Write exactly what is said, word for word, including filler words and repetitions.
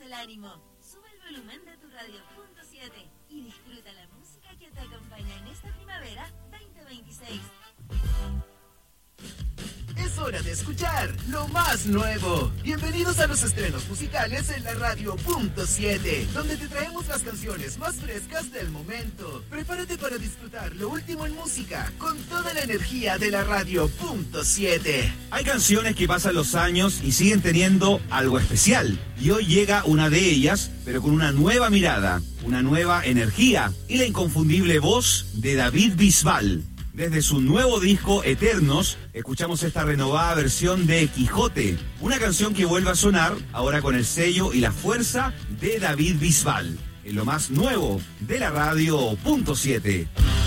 el ánimo. Sube el volumen de tu radio punto siete y disfruta la música que te acompaña en esta primavera veinte veintiséis. Es hora de escuchar lo más nuevo. Bienvenidos a los estrenos musicales en la radio punto siete, donde te traemos las canciones más frescas del momento. Prepárate para disfrutar lo último en música con toda la energía de la radio punto siete. Hay canciones que pasan los años y siguen teniendo algo especial. Y hoy llega una de ellas, pero con una nueva mirada, una nueva energía y la inconfundible voz de David Bisbal. Desde su nuevo disco Eternos, escuchamos esta renovada versión de Quijote, una canción que vuelve a sonar ahora con el sello y la fuerza de David Bisbal, en lo más nuevo de la radio punto siete.